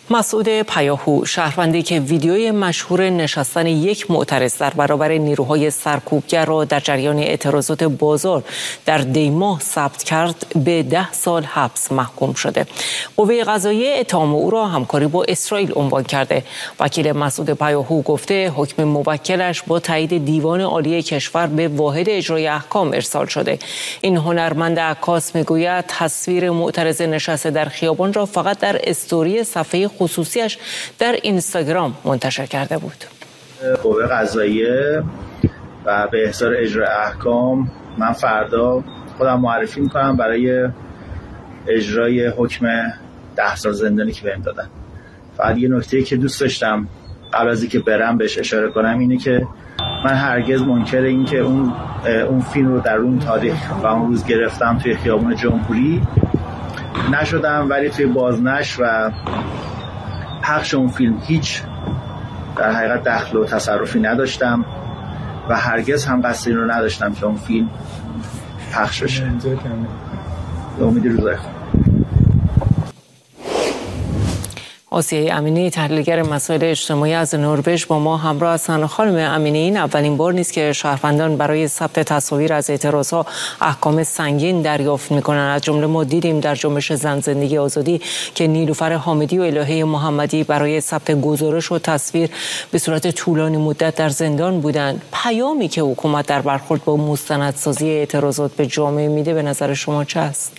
مسعود پیاهو، شهروندی که ویدیوی مشهور نشستن یک معترض در برابر نیروهای سرکوبگر را در جریان اعتراضات بازار در دیماه ثبت کرد، به 10 سال حبس محکوم شده. قوه قضاییه اتهام او را همکاری با اسرائیل عنوان کرده. وکیل مسعود پیاهو گفته حکم موکلش با تایید دیوان عالی کشور به واحد اجرای احکام ارسال شده. این هنرمند عکاس میگوید تصویر معترض نشسته در خیابان را فقط در استوری صفحه خصوصیش در اینستاگرام منتشر کرده بود. قوه قضاییه و به احضار اجرای احکام من فردا خودم معرفی میکنم برای اجرای حکم 10 سال زندانی که بهم دادن. فقط یه نکته که دوست داشتم قبل از اینکه برم بهش اشاره کنم اینه که من هرگز منکر این که اون فیلم رو در اون تاریخ و اون روز گرفتم توی خیابون جمهوری نشدم، ولی توی بازنشر و پخش اون فیلم هیچ در حقیقت دخل و تصرفی نداشتم و هرگز هم قصد این رو نداشتم که اون فیلم پخش بشه. به امید روزای خوب. آسیه امینی، تحلیلگر مسائل اجتماعی از نروژ با ما همراه هستند. خانم امینی، این اولین بار نیست که شهروندان برای ثبت تصاویر از اعتراضها احکام سنگین دریافت می‌کنند. از جمله ما دیدیم در جنبش زن زندگی آزادی که نیلوفر حامدی و الهه محمدی برای ثبت گزارش و تصویر به صورت طولانی مدت در زندان بودند. پیامی که حکومت در برخورد با مستندسازی اعتراضات به جامعه میده به نظر شما چه است؟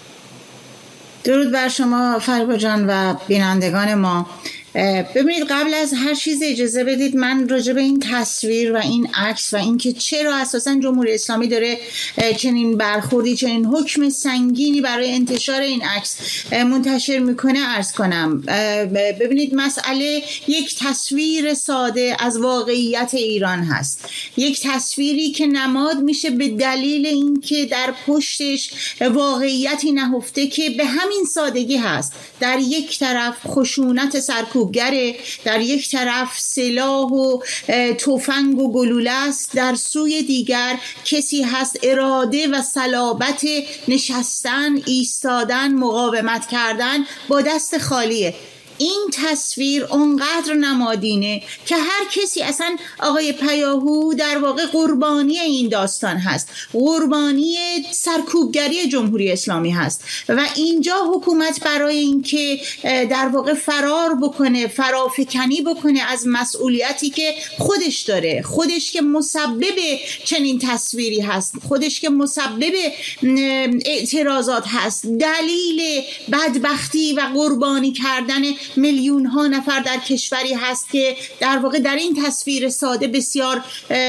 درود بر شما فریبا جان و بینندگان ما. ببینید، قبل از هر چیز اجازه بدید من راجع به این تصویر و این عکس و اینکه چرا اساساً جمهوری اسلامی داره چنین برخوردی، چنین حکم سنگینی برای انتشار این عکس منتشر میکنه عرض کنم. ببینید، مسئله یک تصویر ساده از واقعیت ایران هست، یک تصویری که نماد میشه به دلیل اینکه در پشتش واقعیتی نهفته که به همین سادگی هست. در یک طرف خشونت سرکوبگره، در یک طرف سلاح و تفنگ و گلوله است، در سوی دیگر کسی هست اراده و صلابت نشستن، ایستادن، مقاومت کردن با دست خالیه. این تصویر اونقدر نمادینه که هر کسی، اصلا آقای پیاهو در واقع قربانی این داستان هست، قربانی سرکوبگری جمهوری اسلامی هست و اینجا حکومت برای اینکه در واقع فرار بکنه، فرافکنی بکنه از مسئولیتی که خودش داره، خودش که مسبب چنین تصویری هست، خودش که مسبب اعتراضات هست، دلیل بدبختی و قربانی کردن میلیون ها نفر در کشوری هست که در واقع در این تصویر ساده بسیار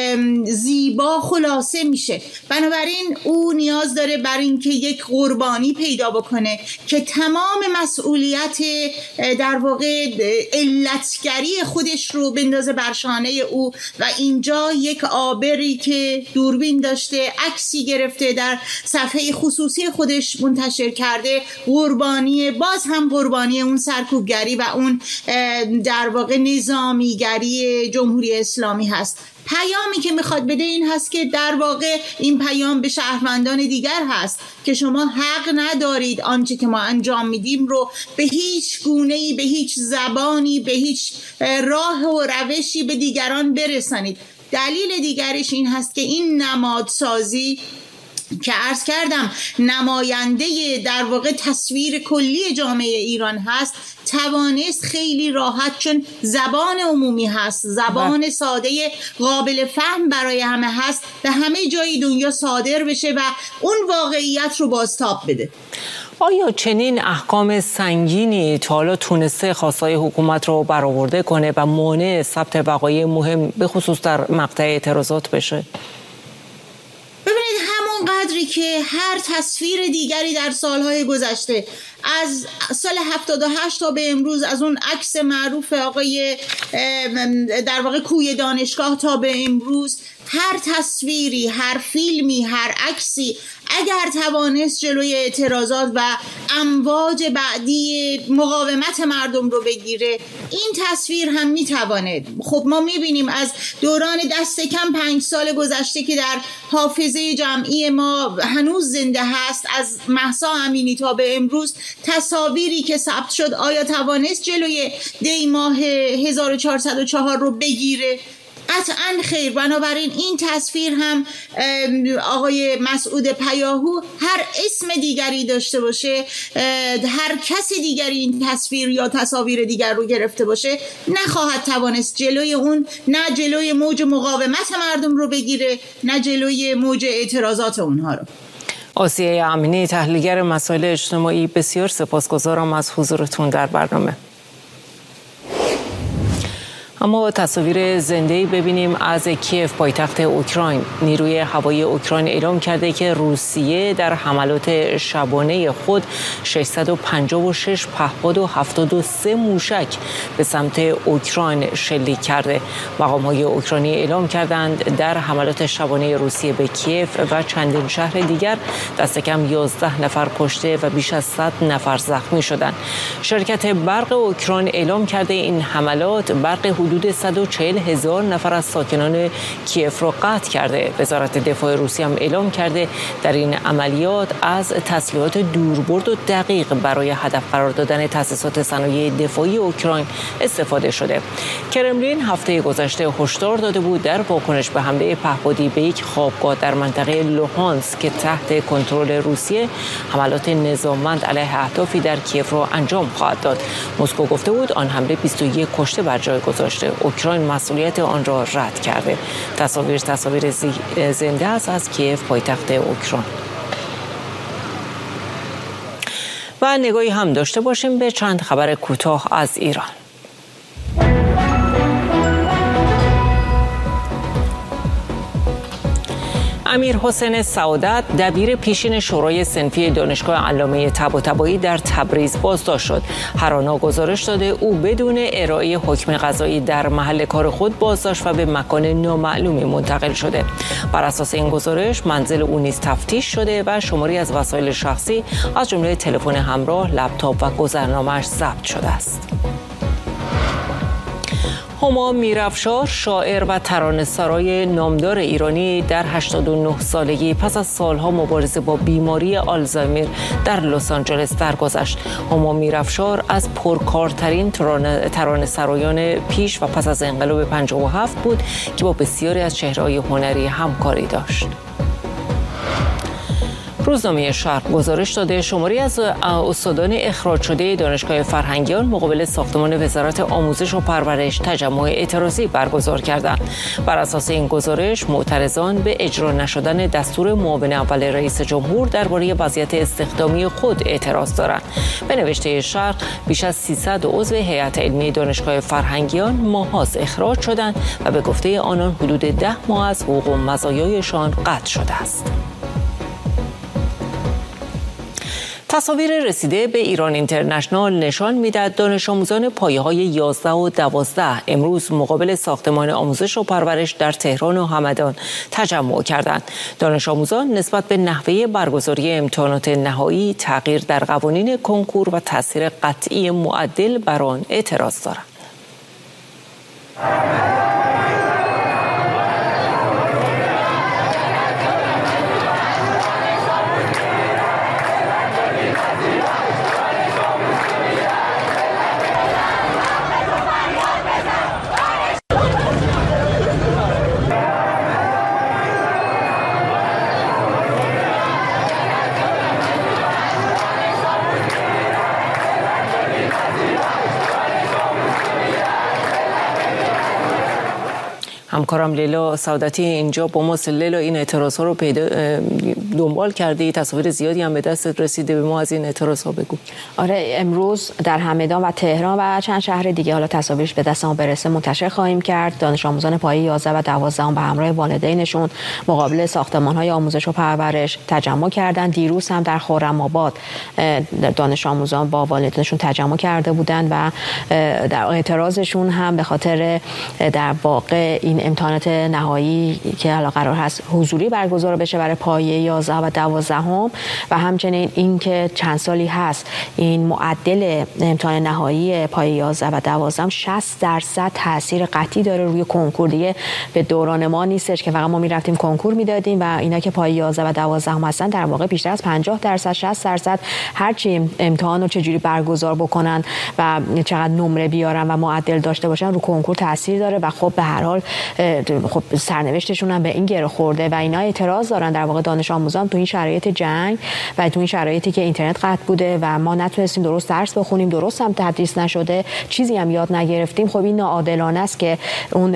زیبا خلاصه میشه. بنابراین او نیاز داره بر این که یک قربانی پیدا بکنه که تمام مسئولیت در واقع علتگری خودش رو بندازه بر شانه او و اینجا یک آبری که دوربین داشته، عکسی گرفته، در صفحه خصوصی خودش منتشر کرده، قربانی، باز هم قربانی اون سرکوبگری و اون در واقع نظامیگری جمهوری اسلامی هست. پیامی که میخواد بده این هست که در واقع این پیام به شهروندان دیگر هست که شما حق ندارید آنچه که ما انجام میدیم رو به هیچ گونه‌ای، به هیچ زبانی، به هیچ راه و روشی به دیگران برسانید. دلیل دیگرش این هست که این نمادسازی که عرض کردم نماینده در واقع تصویر کلی جامعه ایران هست، توانست خیلی راحت، چون زبان عمومی هست، زبان ساده قابل فهم برای همه هست، به همه جای دنیا صادر بشه و اون واقعیت رو بازتاب بده. آیا چنین احکام سنگینی تا حالا تونسته خواستای حکومت رو برآورده کنه و مانع ثبت وقایع مهم به خصوص در مقطع اعتراضات بشه؟ ببینید، همون قدری که هر تصویر دیگری در سالهای گذشته از سال 78 تا به امروز، از اون عکس معروف آقای در واقع کوی دانشگاه تا به امروز، هر تصویری، هر فیلمی، هر عکسی اگر توانست جلوی اعتراضات و امواج بعدی مقاومت مردم رو بگیره، این تصویر هم میتواند. خب ما میبینیم از دوران دست کم 5 سال گذشته که در حافظه جمعی ما هنوز زنده هست، از مهسا امینی تا به امروز تصاویری که ثبت شد آیا توانست جلوی دی ماه 1404 رو بگیره؟ قطعاً خیر. بنابراین این تصویر هم آقای مسعود پیاهو هر اسم دیگری داشته باشه، هر کس دیگری این تصویر یا تصاویر دیگر رو گرفته باشه، نخواهد توانست جلوی اون، نه جلوی موج مقاومت مردم رو بگیره، نه جلوی موج اعتراضات اونها رو. آسیه امینی، تحلیلگر مسائل اجتماعی، بسیار سپاسگزارم از حضورتون در برنامه. اما تصاویر زنده‌ای ببینیم از کیف، پایتخت اوکراین. نیروی هوایی اوکراین اعلام کرده که روسیه در حملات شبانه خود 656 پهپاد و 73 موشک به سمت اوکراین شلیک کرده. مقام‌های اوکراینی اعلام کردند در حملات شبانه روسیه به کیف و چندین شهر دیگر دست کم 11 نفر کشته و بیش از 100 نفر زخمی شدند. شرکت برق اوکراین اعلام کرده این حملات برق حدود 140,000 نفر از ساکنان کیف را قطع کرده. وزارت دفاع روسیه هم اعلام کرده در این عملیات از تسلیحات دوربرد و دقیق برای هدف قرار دادن تأسیسات صنایع دفاعی اوکراین استفاده شده. کرملین هفته گذشته هشدار داده بود در واکنش به حمله پهپادی به یک خوابگاه در منطقه لوهانسک که تحت کنترل روسیه، حملات نظاممند علیه اهدافی در کیف را انجام خواهد داد. مسکو گفته بود آن حمله 21 کشته بر جای گذاشته. اوکراین مسئولیت آن را رد کرده. تصاویر زنده است از کیف، پایتخت اوکراین. و نگاهی هم داشته باشیم به چند خبر کوتاه از ایران. امیر حسین سعادت، دبیر پیشین شورای صنفی دانشگاه علامه طباطبایی در تبریز بازداشت شد. هرانا گزارش داده او بدون ارائه حکم قضایی در محل کار خود بازداشت و به مکان نامعلومی منتقل شده. بر اساس این گزارش منزل او نیز تفتیش شده و شماری از وسایل شخصی از جمله تلفن همراه، لپتاپ و گذرنامه‌اش ضبط شده است. هما میرافشار، شاعر و ترانه‌سرای نامدار ایرانی، در 89 سالگی پس از سالها مبارزه با بیماری آلزایمر در لس آنجلس درگذشت. هما میرافشار از پرکارترین ترانه‌سرایان پیش و پس از انقلاب 57 بود که با بسیاری از چهره‌های هنری همکاری داشت. روزنامه شرق گزارش داده شماری از استادان اخراج شده دانشگاه فرهنگیان مقابل ساختمان وزارت آموزش و پرورش تجمع اعتراضی برگزار کردند. بر اساس این گزارش معترضان به اجرا نشدن دستور معاون اول رئیس جمهور درباره وضعیت استخدامی خود اعتراض دارند. به نوشته شرق بیش از 300 عضو هیئت علمی دانشگاه فرهنگیان ماهاست اخراج شدند و به گفته آنان حدود 10 ماه از حقوق و مزایایشان قطع شده است. تصاویر رسیده به ایران اینترنشنال نشان می‌دهد دانش آموزان پایه‌های 11 و 12 امروز مقابل ساختمان آموزش و پرورش در تهران و همدان تجمع کردند. دانش آموزان نسبت به نحوه برگزاری امتحانات نهایی، تغییر در قوانین کنکور و تاثیر قطعی معدل بر آن اعتراض دارند. همکارم لیلا سعادتی اینجا با ماست. لیلا، این اعتراض ها رو دنبال کردی؟ تصاویر زیادی هم به دست رسیده، به ما از این اعتراض ها بگو. آره، امروز در همدان و تهران و چند شهر دیگه حالا تصاویرش به دست ما برسه منتشر خواهیم کرد. دانش آموزان پایه 11 و 12 به همراه والدینشون مقابل ساختمان‌های آموزش و پرورش تجمع کردن. دیروز هم در خرم‌آباد دانش آموزان با والدینشون تجمع کرده بودند و در اعتراضشون هم به خاطر در واقع این امتحانات نهایی که حالا قرار هست حضوری برگزار بشه برای پایه 11 و 12 و همچنین این که چند سالی هست این معدل امتحان نهایی پایه 11 و 12 60% تاثیر قطعی داره روی کنکور. دیگه به دوران ما نیستش که فقط ما میرفتیم کنکور میدادیم و اینا که پایه 11 و 12 هستن در واقع بیشتر از 50% 60% هرچی امتحان رو چجوری برگزار بکنن و چقدر نمره بیارن و معدل داشته باشن رو کنکور تاثیر داره و خب به هر حال خب سرنوشتشون هم به این گره خورده و اینا اعتراض دارن در واقع دانش آموزان تو این شرایط جنگ و تو این شرایطی که اینترنت قطع بوده و ما نتونستیم درست درس بخونیم، درست هم تدریس نشده، چیزی هم یاد نگرفتیم. خب این ناعادلانه است که اون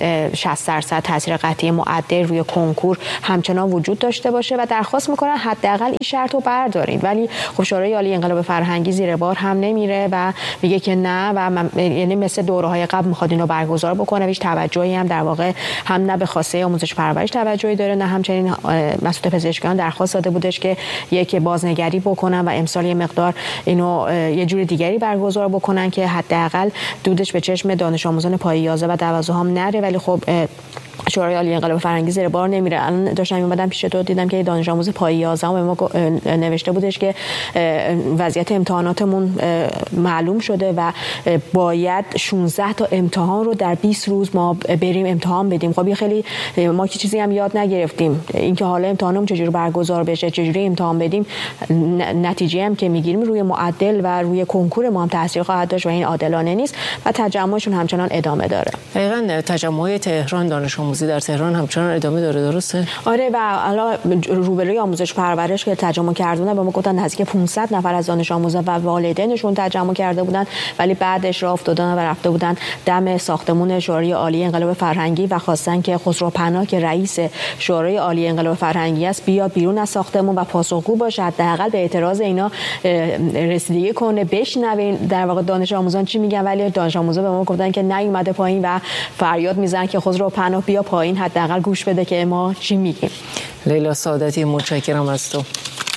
60% تاثیر قطعی معدل روی کنکور همچنان وجود داشته باشه و درخواست میکنن حداقل این شرط رو بردارید. ولی خب شورای عالی انقلاب فرهنگی زیر بار هم نمیره و میگه که نه و یعنی مثل دوره‌های قبل میخواد اینو برگزار بکنه. هیچ توجهی هم در واقع هم نه به خواسته آموزش پرورش توجهی داره، نه همچنین مسئول پزشکان درخواست داده بودش که یک بازنگری بکنن و امسال یه مقدار اینو یه جور دیگری برگزار بکنن که حداقل دودش به چشم دانش آموزان پایه 11 و 12 هم نره. ولی خب شورای عالی انقلاب فرهنگی زیر بار نمیره. الان داشتم اومدم پیش تو دیدم که دانش آموز پایه 11 به ما نوشته بودش که وضعیت امتحاناتمون معلوم شده و باید 16 تا امتحان رو در 20 روز ما بریم امتحان بدیم. خب خیلی ما که چیزی هم یاد نگرفتیم. اینکه حالا امتحانمون چجوری برگزار بشه، چجوری امتحان بدیم، نتیجه هم که میگیریم روی معدل و روی کنکور ما هم تاثیر خواهد داشت و این عادلانه نیست و تجمعشون همچنان ادامه داره. دقیقاً تجمع تهران دانش آموزی در تهران همچنان ادامه داره، درسته؟ آره و حالا روبروی آموزش پرورش که تجمع کردن به ما گفتن نزدیک 500 نفر از دانش آموزان و والدینشون تجمع کرده بودن، ولی بعدش راه افتادن و رفته بودن دم ساختمون شورای عالی انقلاب فرهنگی و خواستن که خسرو پناه که رئیس شورای عالی انقلاب فرهنگی است بیاد بیرون از ساختمون و پاسخگو باشه، حداقل به اعتراض اینا رسیدگی کنه، بشنوین در واقع دانش آموزان چی میگن. ولی دانش آموزان به ما گفتن که نیومده پایین و فریاد میزنن که خسرو پناه بیا پایین، حداقل گوش بده که ما چی میگیم. لیلا سعادتی متشکرم از تو.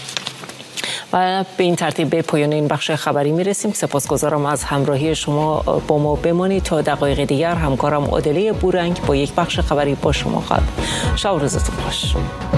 و به این ترتیب به پایان این بخش خبری میرسیم. سپاسگزارم از همراهی شما. با ما بمانید تا دقایق دیگر. همکارم عادله بورنگ با یک بخش خبری با شما خواهد. شب و روزتون خوش.